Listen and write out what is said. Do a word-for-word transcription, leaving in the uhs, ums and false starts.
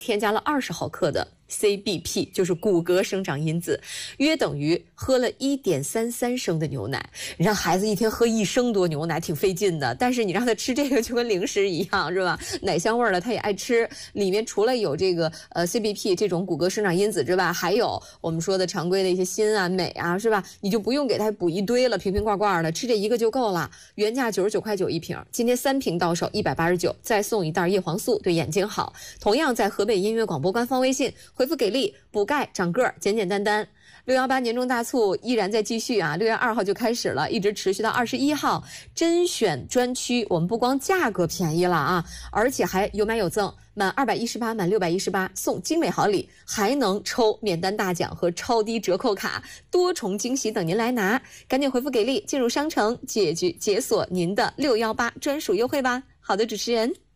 添加了二十毫克的 C B P， 就是骨骼生长因子，约等于喝了 一点三三升的牛奶。你让孩子一天喝一升多牛奶挺费劲的，但是你让他吃这个就跟零食一样，是吧？奶香味儿的他也爱吃，里面除了有这个呃 C B P 这种骨骼生长因子之外，还有我们说的常规的一些锌啊、镁啊，是吧？你就不用给他补一堆了，瓶瓶罐罐的，吃这一个就够了。原价九十九块九一瓶，今天三瓶到手一百八十九，再送一袋叶黄素，对眼睛好。同样在河北音乐广播官方微信回复给力，补钙长个儿，简简单单。六一八年终大促依然在继续啊，六月二号就开始了，一直持续到二十一号。甄选专区，我们不光价格便宜了啊，而且还有买有赠，满二百一十八、满六百一十八送精美好礼，还能抽免单大奖和超低折扣卡，多重惊喜等您来拿。赶紧回复给力，进入商城解决解锁您的六一八专属优惠吧。好的，主持人。